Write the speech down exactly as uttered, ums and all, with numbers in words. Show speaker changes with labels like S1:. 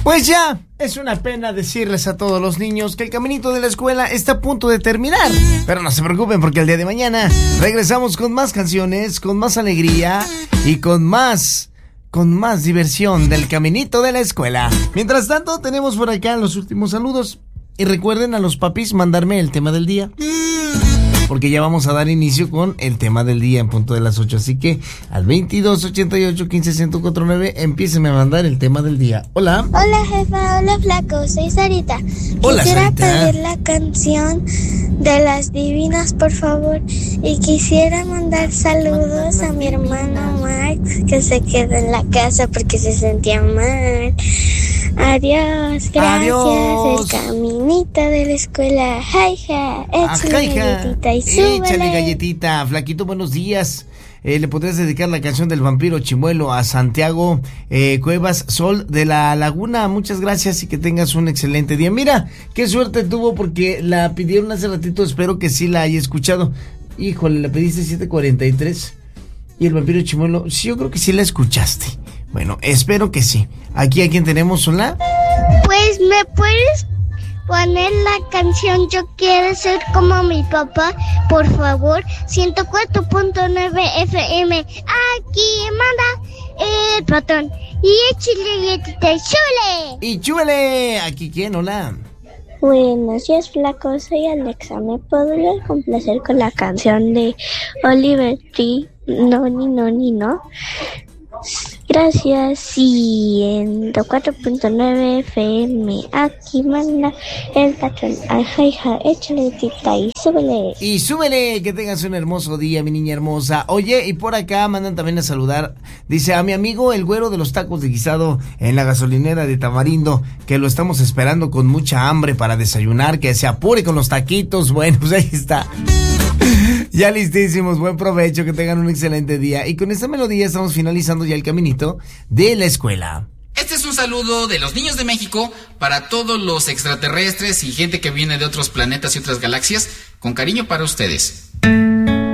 S1: Pues ya, es una pena decirles a todos los niños que el caminito de la escuela está a punto de terminar. Pero no se preocupen porque el día de mañana regresamos con más canciones, con más alegría y con más, con más diversión del caminito de la escuela. Mientras tanto, tenemos por acá los últimos saludos. Y recuerden a los papis mandarme el tema del día, porque ya vamos a dar inicio con el tema del día en punto de las ocho. Así que al veintidós ochenta y ocho quince ciento cuarenta y nueve empiecen a mandar el tema del día. Hola.
S2: Hola jefa, hola flaco, soy Sarita.
S1: Hola,
S2: Quisiera
S1: Sarita.
S2: pedir la canción de las divinas, por favor. Y quisiera mandar saludos a mi hermano Max, que se quedó en la casa porque se sentía mal. Adiós, gracias.
S1: Adiós.
S2: El caminito de la escuela. Jaija, échale galletita y súbele.
S1: Échale galletita. Flaquito, buenos días. Eh, ¿Le podrías dedicar la canción del vampiro chimuelo a Santiago eh, Cuevas Sol de la Laguna? Muchas gracias y que tengas un excelente día. Mira, qué suerte tuvo porque la pidieron hace ratito. Espero que sí la haya escuchado. Híjole, la pediste siete cuarenta y tres. Y el vampiro chimuelo, sí, yo creo que sí la escuchaste. Bueno, espero que sí. Aquí a quien tenemos una.
S2: Pues me puedes poner la canción Yo quiero ser como mi papá, por favor. ciento cuatro punto nueve F M. Aquí manda el patrón. Y échale galletita y chúbele.
S1: Y chúbele. ¿Aquí quién? Hola.
S2: Buenos días, flaco. Soy Alexa. ¿Me podría complacer con la canción de Oliver Tree? No, ni no, ni no. Gracias. ciento cuatro punto nueve F M. Aquí manda el patrón. Ajá, échale tita y súbele.
S1: Y súbele, que tengas un hermoso día, mi niña hermosa. Oye, y por acá mandan también a saludar. Dice a mi amigo el güero de los tacos de guisado en la gasolinera de Tamarindo, que lo estamos esperando con mucha hambre para desayunar, que se apure con los taquitos. Bueno, pues ahí está. Ya listísimos, buen provecho, que tengan un excelente día. Y con esta melodía estamos finalizando ya el caminito de la escuela.
S3: Este es un saludo de los niños de México para todos los extraterrestres y gente que viene de otros planetas y otras galaxias, con cariño para ustedes.